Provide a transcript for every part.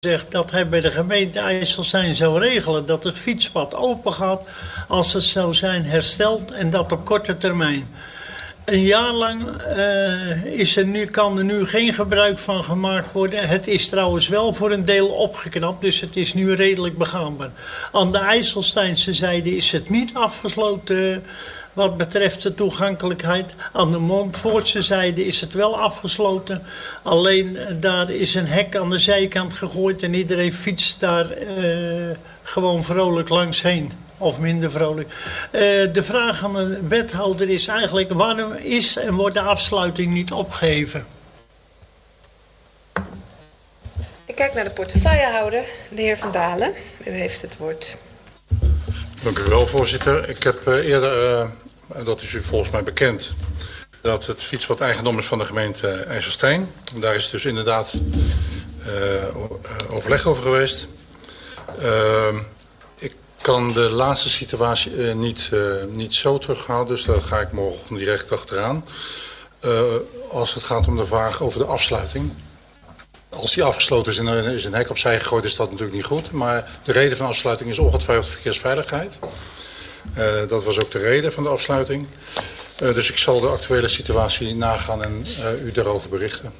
zegt dat hij bij de gemeente IJsselstein zou regelen dat het fietspad open gaat als het zou zijn hersteld en dat op korte termijn. Een jaar lang kan er nu geen gebruik van gemaakt worden. Het is trouwens wel voor een deel opgeknapt, dus het is nu redelijk begaanbaar. Aan de IJsselsteinse zijde is het niet afgesloten wat betreft de toegankelijkheid. Aan de Montfoortse zijde is het wel afgesloten. Alleen daar is een hek aan de zijkant gegooid en iedereen fietst daar gewoon vrolijk langs heen. Of minder vrolijk. De vraag aan de wethouder is eigenlijk: waarom is en wordt de afsluiting niet opgeheven? Ik kijk naar de portefeuillehouder, de heer Van Dalen. U heeft het woord. Dank u wel, voorzitter. Ik heb eerder, dat is u volgens mij bekend, dat het fietspad eigendom is van de gemeente IJsselstein. Daar is dus inderdaad overleg over geweest. Ik kan de laatste situatie niet zo terughalen, dus daar ga ik morgen direct achteraan. Als het gaat om de vraag over de afsluiting. Als die afgesloten is en er is een hek opzij gegooid, is dat natuurlijk niet goed. Maar de reden van de afsluiting is ongetwijfeld verkeersveiligheid. Dat was ook de reden van de afsluiting. Dus ik zal de actuele situatie nagaan en u daarover berichten.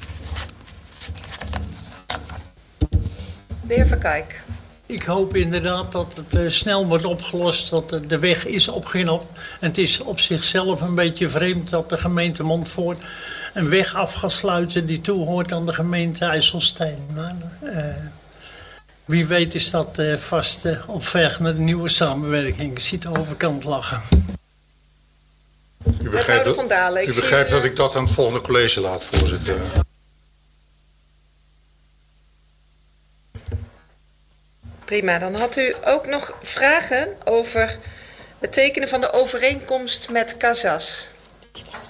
De heer Verkijk. Ik hoop inderdaad dat het snel wordt opgelost, dat de weg is opgeknapt. En het is op zichzelf een beetje vreemd dat de gemeente Montfoort een weg af gaat sluiten die toehoort aan de gemeente IJsselstein. Maar wie weet is dat vast op weg naar de nieuwe samenwerking. Ik zie de overkant lachen. U begrijpt dat ik dat aan het volgende college laat, voorzitter. Prima, dan had u ook nog vragen over het tekenen van de overeenkomst met Casas.